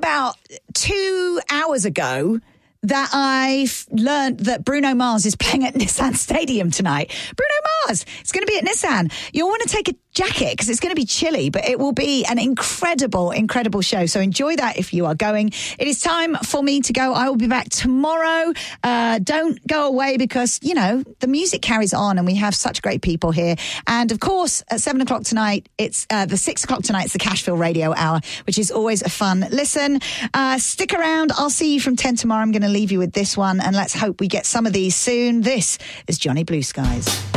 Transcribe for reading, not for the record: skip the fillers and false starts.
about 2 hours ago that I learned that Bruno Mars is playing at Nissan Stadium tonight. Bruno Mars! It's going to be at Nissan. You'll want to take a jacket because it's going to be chilly, but it will be an incredible, incredible show. So enjoy that if you are going. It is time for me to go. I will be back tomorrow. Don't go away because, you know, the music carries on and we have such great people here. And of course, at 7 o'clock tonight, it's the 6 o'clock tonight, it's the Cashville Radio Hour, which is always a fun listen. Stick around. I'll see you from 10 tomorrow. I'm going to leave you with this one and let's hope we get some of these soon. This is Johnny Blue Skies.